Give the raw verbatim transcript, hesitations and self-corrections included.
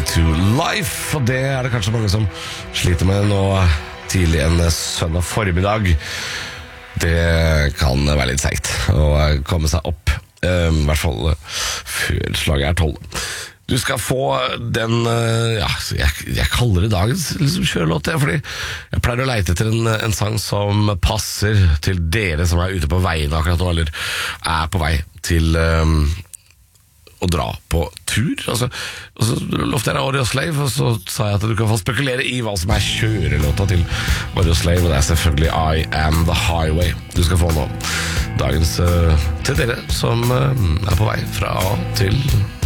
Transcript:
to Life. Og det er det kanskje mange som sliter med nå tidlig en søndag formiddag. Det kan være litt seigt å komme seg opp, i hvert fall før slaget er tolv. Du skal få den, ja, jeg, jeg kaller det dagens liksom, kjørelåt, fordi jeg pleier å leite etter en, en sang som passer til dere som er ute på veien akkurat nå, eller er på vei til um, å dra på tur. Altså, og så lovte jeg deg Ori og Slave, og så sa jeg at du kan få spekulere i hva som er kjørelåta til Ori og Slave, og det er selvfølgelig I Am The Highway du skal få nå. Dagens uh, til dere som uh, er på vei fra A til